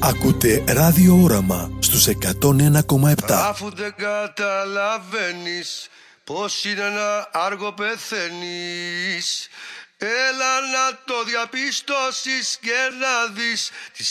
Ακούτε Ράδιο Όραμα στους 101,7. Αφού δεν καταλαβαίνεις πως είναι να άργο πεθαίνεις, έλα να το διαπιστώσεις και να δεις τις